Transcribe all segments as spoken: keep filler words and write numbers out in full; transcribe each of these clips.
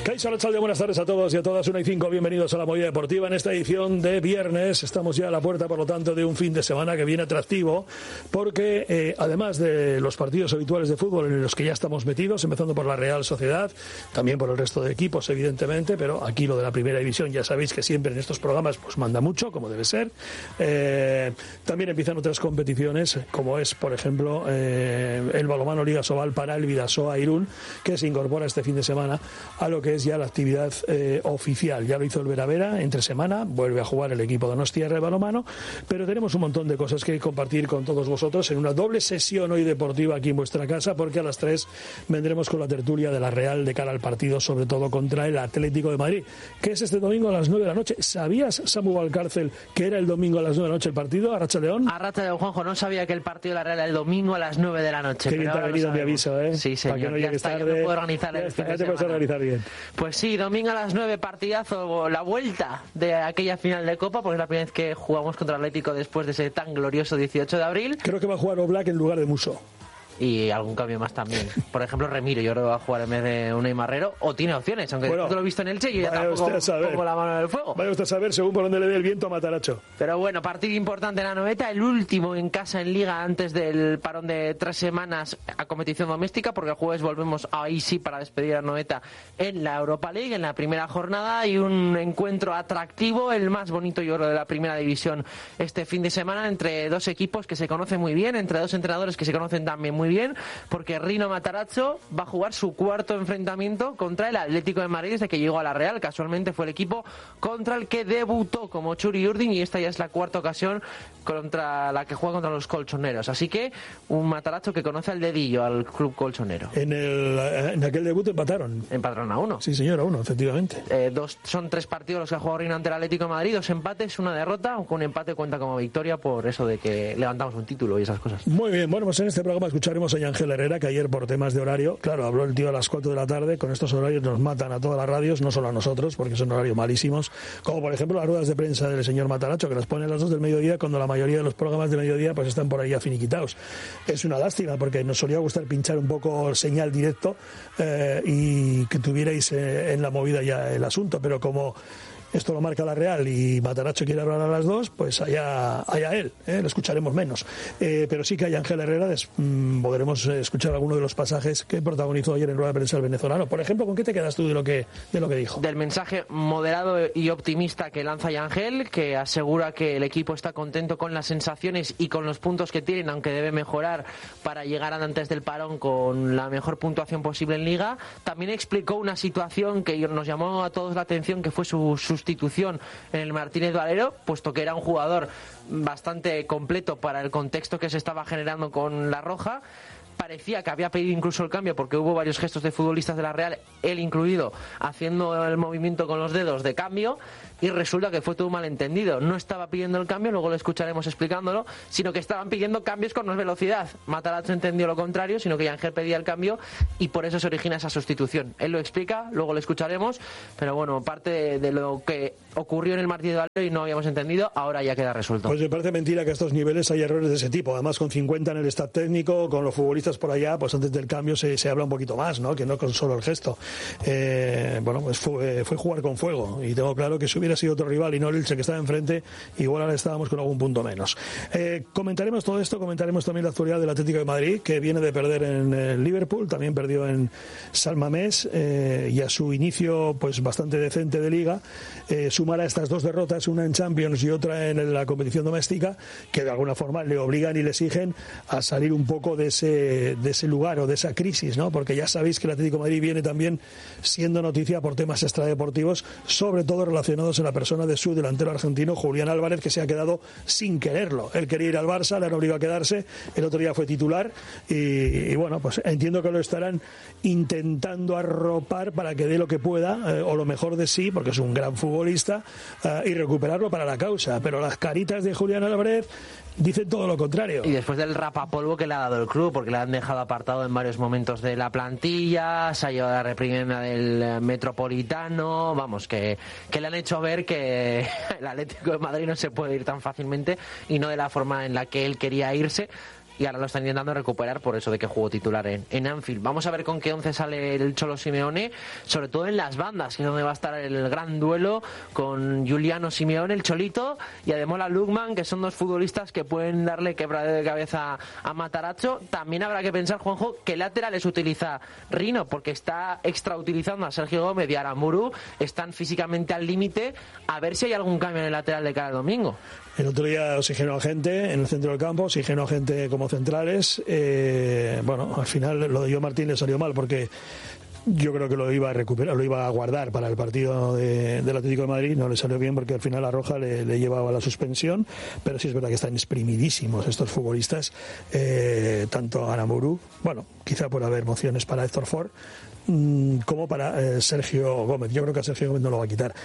Kaixo, Arratsaldeon, buenas tardes a todos y a todas. Una y cinco, bienvenidos a la Movida Deportiva en esta edición de viernes. Estamos ya a la puerta, por lo tanto, de un fin de semana que viene atractivo, porque eh, además de los partidos habituales de fútbol en los que ya estamos metidos, empezando por la Real Sociedad, también por el resto de equipos, evidentemente, pero aquí lo de la primera división ya sabéis que siempre en estos programas pues manda mucho, como debe ser. Eh, también empiezan otras competiciones, como es, por ejemplo, eh, el balonmano Liga Sobal para el Bidasoa Irún, que se incorpora este fin de semana a lo que es ya la actividad eh, oficial. Ya lo hizo el Veravera entre semana, vuelve a jugar el equipo Donostiarra de balonmano, pero tenemos un montón de cosas que compartir con todos vosotros en una doble sesión hoy deportiva aquí en vuestra casa, porque a las tres vendremos con la tertulia de la Real de cara al partido, sobre todo contra el Atlético de Madrid, que es este domingo a las nueve de la noche. ¿Sabías, Samu Valcárcel, que era el domingo a las nueve de la noche el partido? Arratsaldeon. Arratsaldeon, Juanjo, no sabía que el partido de la Real era el domingo a las nueve de la noche. Qué bien te ha venido mi aviso, ¿eh? Sí, señor. Para que no ya llegues está, tarde. ya me puedo organizar Ya, el está, fin ya de te puedes semana. organizar bien. Pues sí, domingo a las nueve, partidazo, la vuelta de aquella final de Copa, porque es la primera vez que jugamos contra el Atlético después de ese tan glorioso dieciocho de abril. Creo que va a jugar Oblak en lugar de Muso. Y algún cambio más también. Por ejemplo, Remiro, yo creo que va a jugar en vez de Unai Marrero, o tiene opciones, aunque bueno, yo lo he visto en Elche y yo ya tampoco pongo la mano en el fuego. Vaya usted a saber según por dónde le dé el viento a Mataracho. Pero bueno, partido importante en la noveta, el último en casa en Liga antes del parón de tres semanas a competición doméstica, porque el jueves volvemos ahí sí para despedir a noveta en la Europa League, en la primera jornada, y un encuentro atractivo, el más bonito yo creo de la primera división este fin de semana, entre dos equipos que se conocen muy bien, entre dos entrenadores que se conocen también muy bien, porque Rino Matarazzo va a jugar su cuarto enfrentamiento contra el Atlético de Madrid desde que llegó a la Real. Casualmente fue el equipo contra el que debutó como Churi Urdin, y esta ya es la cuarta ocasión contra la que juega contra los colchoneros. Así que un Matarazzo que conoce al dedillo al club colchonero. En, el, en aquel debut empataron. Empataron a uno. Sí, señor, a uno, efectivamente. Eh, dos, son tres partidos los que ha jugado Rino ante el Atlético de Madrid, dos empates, una derrota, aunque un empate cuenta como victoria por eso de que levantamos un título y esas cosas. Muy bien, bueno, pues en este programa escucharemos a Ángel Herrera, que ayer por temas de horario, claro, habló el tío a las cuatro de la tarde. Con estos horarios nos matan a todas las radios, no solo a nosotros, porque son horarios malísimos, como por ejemplo las ruedas de prensa del señor Mataracho, que las pone a las dos del mediodía, cuando la mayoría de los programas de mediodía pues están por ahí ya finiquitados. Es una lástima, porque nos solía gustar pinchar un poco señal directo eh, y que tuvierais eh, en la movida ya el asunto, pero como esto lo marca la Real y Mataracho quiere hablar a las dos, pues allá, allá él, ¿eh? Lo escucharemos menos. Eh, pero sí que hay Ángel Herrera, des, mmm, podremos escuchar alguno de los pasajes que protagonizó ayer en rueda de prensa el venezolano. Por ejemplo, ¿con qué te quedas tú de lo que, de lo que dijo? Del mensaje moderado y optimista que lanza Ángel, que asegura que el equipo está contento con las sensaciones y con los puntos que tienen, aunque debe mejorar para llegar antes del parón con la mejor puntuación posible en Liga. También explicó una situación que nos llamó a todos la atención, que fue su, su sustitución en el Martínez Valero, puesto que era un jugador bastante completo para el contexto que se estaba generando con la Roja. Parecía que había pedido incluso el cambio, porque hubo varios gestos de futbolistas de la Real, él incluido, haciendo el movimiento con los dedos de cambio, y resulta que fue todo un malentendido. No estaba pidiendo el cambio, luego lo escucharemos explicándolo, sino que estaban pidiendo cambios con más velocidad. Matarazzo entendió lo contrario, sino que Ángel pedía el cambio y por eso se origina esa sustitución. Él lo explica, luego lo escucharemos, pero bueno, parte de, de lo que ocurrió en el Martínez Valero y no habíamos entendido, ahora ya queda resuelto. Pues me parece mentira que a estos niveles hay errores de ese tipo. Además, con cincuenta en el staff técnico, con los futbolistas por allá, pues antes del cambio se, se habla un poquito más, ¿no? Que no con solo el gesto. Eh, bueno, pues fue, fue jugar con fuego, y tengo claro que si hubiera sido otro rival y no el Elche que estaba enfrente, igual ahora estábamos con algún punto menos. Eh, comentaremos todo esto, comentaremos también la actualidad del Atlético de Madrid, que viene de perder en eh, Liverpool, también perdió en San Mamés, eh, y a su inicio pues bastante decente de Liga, eh, sumar a estas dos derrotas, una en Champions y otra en la competición doméstica, que de alguna forma le obligan y le exigen a salir un poco de ese, de ese lugar o de esa crisis, ¿no? Porque ya sabéis que el Atlético de Madrid viene también siendo noticia por temas extradeportivos, sobre todo relacionados en la persona de su delantero argentino, Julián Álvarez, que se ha quedado sin quererlo. Él quería ir al Barça, le han obligado a quedarse, el otro día fue titular y, y bueno, pues entiendo que lo estarán intentando arropar para que dé lo que pueda, eh, o lo mejor de sí, porque es un gran futbolista, eh, y recuperarlo para la causa. Pero las caritas de Julián Álvarez dicen todo lo contrario. Y después del rapapolvo que le ha dado el club, porque le han dejado apartado en varios momentos de la plantilla, se ha llevado la reprimenda del Metropolitano, vamos, que, que le han hecho ver que el Atlético de Madrid no se puede ir tan fácilmente, y no de la forma en la que él quería irse. y ahora lo están intentando recuperar por eso de que jugó titular en, en Anfield. Vamos a ver con qué once sale el Cholo Simeone, sobre todo en las bandas, que es donde va a estar el gran duelo con Giuliano Simeone, el Cholito, y Ademola Lookman, que son dos futbolistas que pueden darle quebradero de cabeza a Matarazzo. También habrá que pensar, Juanjo, qué laterales utiliza Rino, porque está extra utilizando a Sergio Gómez y a Aramburu, están físicamente al límite, a ver si hay algún cambio en el lateral de cada domingo. El otro día oxigenó a gente en el centro del campo, oxigenó a gente como centrales. Eh, bueno, al final lo de Joe Martín le salió mal porque yo creo que lo iba a recuperar, lo iba a guardar para el partido de, del Atlético de Madrid. No le salió bien porque al final la roja le, le llevaba a la suspensión, pero sí es verdad que están exprimidísimos estos futbolistas, eh, tanto Aramburu, bueno, quizá por haber mociones para Héctor Ford, como para eh, Sergio Gómez. Yo creo que a Sergio Gómez no lo va a quitar.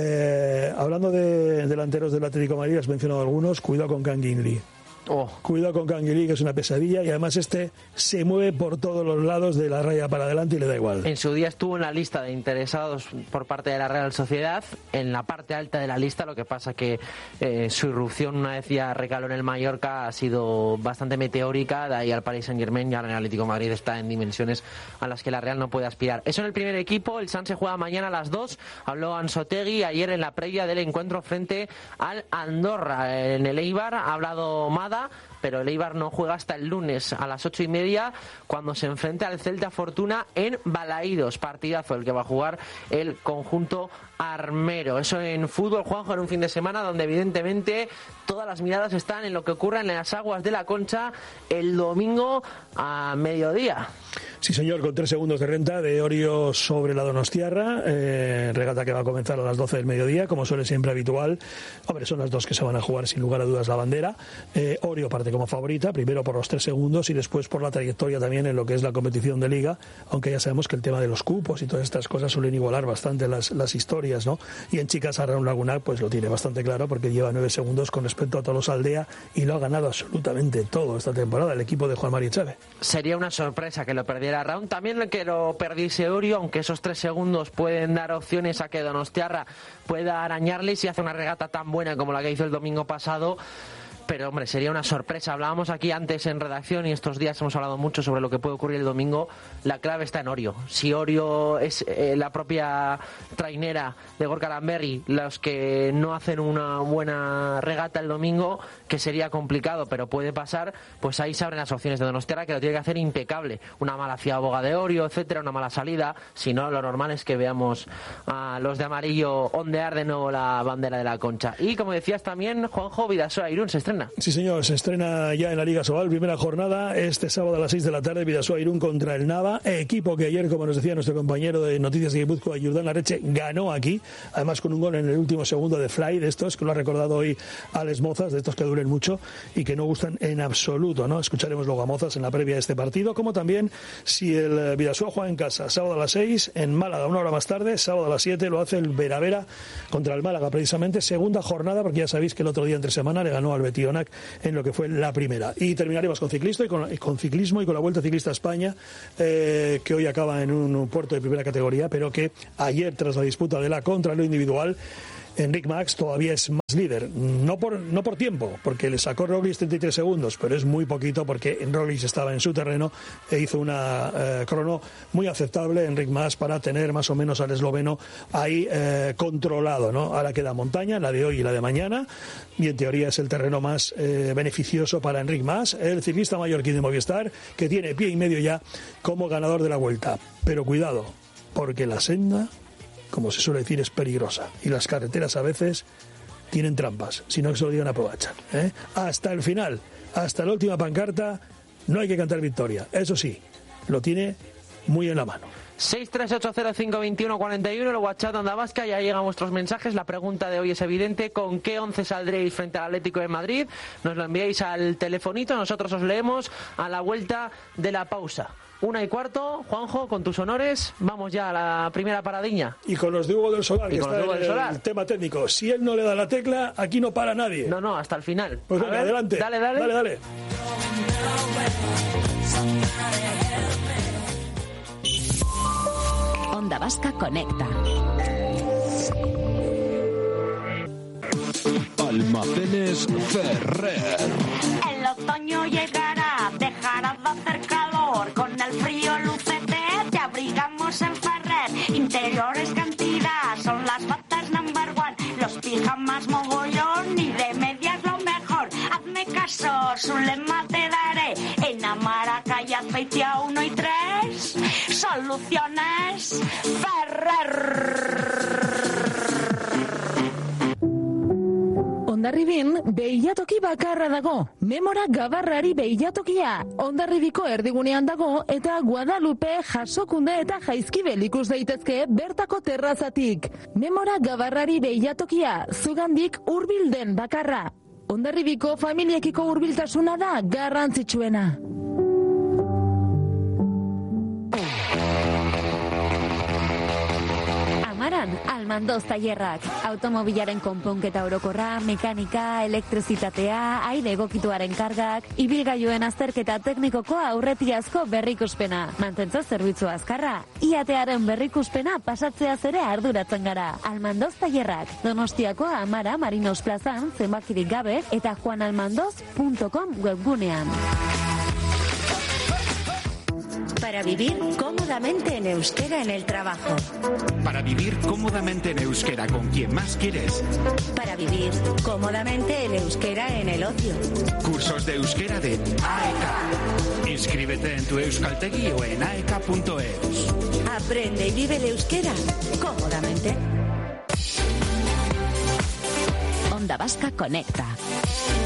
Eh, hablando de delanteros del Atlético de Madrid, has mencionado algunos, cuidado con Kang In-lee. Oh. Cuidado con Kang In-lee, que es una pesadilla, y además este se mueve por todos los lados de la raya para adelante y le da igual. En su día estuvo en la lista de interesados por parte de la Real Sociedad, en la parte alta de la lista, lo que pasa que eh, su irrupción una vez ya recaló en el Mallorca ha sido bastante meteórica, de ahí al Paris Saint-Germain, y ahora en el Atlético de Madrid está en dimensiones a las que la Real no puede aspirar. Eso en el primer equipo. El Sanse juega mañana a las dos, habló Anzotegui ayer en la previa del encuentro frente al Andorra. En el Eibar ha hablado Mada, pero el Eibar no juega hasta el lunes a las ocho y media, cuando se enfrente al Celta Fortuna en Balaídos. Partidazo el que va a jugar el conjunto armero. Eso en fútbol, Juanjo, en un fin de semana donde evidentemente todas las miradas están en lo que ocurre en las aguas de la Concha el domingo a mediodía. Sí, señor, con tres segundos de renta de Orio sobre la Donostiarra, eh, regata que va a comenzar a las doce del mediodía, como suele siempre habitual. Hombre, son las dos que se van a jugar sin lugar a dudas la bandera. Eh, Orio parte como favorita, primero por los tres segundos y después por la trayectoria también en lo que es la competición de liga, aunque ya sabemos que el tema de los cupos y todas estas cosas suelen igualar bastante las, las historias, ¿no? Y en chicas, Arraun Lagunac pues lo tiene bastante claro porque lleva nueve segundos con respecto a Tolosa Aldea y lo ha ganado absolutamente todo esta temporada el equipo de Juan Mari Chávez. Sería una sorpresa que lo perdiera Arraun, también que lo perdiese Orio, aunque esos tres segundos pueden dar opciones a que Donostiarra pueda arañarle si hace una regata tan buena como la que hizo el domingo pasado. Pero, hombre, sería una sorpresa. Hablábamos aquí antes en redacción y estos días hemos hablado mucho sobre lo que puede ocurrir el domingo. La clave está en Orio. Si Orio es eh, la propia trainera de Gorka Lamberri, los que no hacen una buena regata el domingo, que sería complicado, pero puede pasar, pues ahí se abren las opciones de Donostiarra, que lo tiene que hacer impecable. Una mala ciaboga de Orio, etcétera, una mala salida. Si no, lo normal es que veamos a los de amarillo ondear de nuevo la bandera de la Concha. Y, como decías también, Juanjo, Bidasoa Irún se estrena. Sí, señor, se estrena ya en la Liga Sobal, primera jornada, este sábado a las seis de la tarde, Bidasoa Irún contra el Nava, equipo que ayer, como nos decía nuestro compañero de Noticias de Guipúzcoa, Jordán Larreche, ganó aquí, además con un gol en el último segundo de Fly, de estos, que lo ha recordado hoy Alex Mozas, de estos que duren mucho y que no gustan en absoluto, ¿no? Escucharemos luego a Mozas en la previa de este partido, como también si el Bidasoa juega en casa, sábado a las seis, en Málaga, una hora más tarde, sábado a las siete, lo hace el Vera Vera contra el Málaga, precisamente, segunda jornada, porque ya sabéis que el otro día entre semana le ganó al Betis en lo que fue la primera. Y terminaremos con ciclismo y con, con ciclismo y con la Vuelta Ciclista a España, eh, que hoy acaba en un, un puerto de primera categoría, pero que ayer, tras la disputa de la contrarreloj individual, Enric Mas todavía es más líder, no por no por tiempo, porque le sacó Roglic treinta y tres segundos, pero es muy poquito porque Roglic estaba en su terreno e hizo una eh, crono muy aceptable, Enric Mas, para tener más o menos al esloveno ahí eh, controlado, ¿no? Ahora queda montaña, la de hoy y la de mañana, y en teoría es el terreno más eh, beneficioso para Enric Mas, el ciclista mallorquín de Movistar, que tiene pie y medio ya como ganador de la Vuelta. Pero cuidado, porque la senda, como se suele decir, es peligrosa y las carreteras a veces tienen trampas, si no que se lo digan a Pogačar, ¿eh? Hasta el final, hasta la última pancarta, no hay que cantar victoria, eso sí, lo tiene muy en la mano. seis tres ocho cero cinco dos uno cuatro uno, el WhatsApp de Onda Vasca, ya llegan vuestros mensajes. La pregunta de hoy es evidente: ¿con qué once saldréis frente al Atlético de Madrid? Nos lo enviáis al telefonito, nosotros os leemos a la vuelta de la pausa. Una y cuarto, Juanjo, con tus honores, vamos ya a la primera paradiña. Y con los de Hugo del Solar, y que con está los de Hugo en del el, Solar. el tema técnico. Si él no le da la tecla, aquí no para nadie. No, no, hasta el final. Pues a venga, ver, adelante. Dale, dale. Dale, dale. Onda Vasca conecta. Almacenes Ferrer. El otoño llegará interiores cantidad, son las batas number one, los pijamas mogollón y de medias lo mejor. Hazme caso, su lema te daré, en Amaraca y Azpeitia uno y tres, Soluciones Ferrer. Hondarribin behilatoki bakarra dago, Memora Gabarrari behilatokia. Hondarribiko erdigunean dago eta Guadalupe, Jasokunde eta Jaizkibel ikus daitezke bertako terrazatik. Memora Gabarrari behilatokia, zugandik hurbilden bakarra. Hondarribiko familiekiko hurbiltasuna da garrantzitsuena. Amaran, Almandoz tailerrak. Automobilaren konponketa orokorra, mekanika, elektrizitatea, aire egokituaren kargak, ibilgailuen azterketa teknikoko aurretiazko berrikuspena. Mantentza zerbitzu azkarra. Iatearen berrikuspena pasatzeaz ere arduratzen gara. Almandoz tailerrak. Donostiako Amara Marinos Plazan, zenbakirik gabe, eta juanalmandoz punto com webgunean. Para vivir cómodamente en euskera en el trabajo. Para vivir cómodamente en euskera con quien más quieres. Para vivir cómodamente en euskera en el ocio. Cursos de euskera de A E K. Inscríbete en tu Euskaltegi o en a e k punto e s. Aprende y vive el euskera cómodamente. Onda Vasca Conecta.